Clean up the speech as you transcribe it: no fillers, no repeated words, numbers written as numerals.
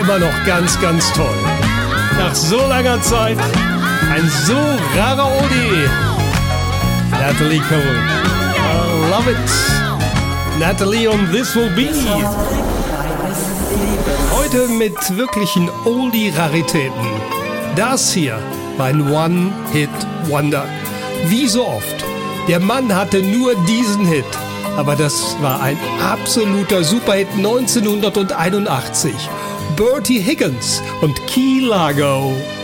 Immer noch ganz, ganz toll. Nach so langer Zeit ein so rarer Oldie. Natalie Cole. I love it. Natalie und This Will Be. Heute mit wirklichen Oldie-Raritäten. Das hier war ein One-Hit-Wonder. Wie so oft. Der Mann hatte nur diesen Hit. Aber das war ein absoluter Superhit 1981. Bertie Higgins und Key Largo.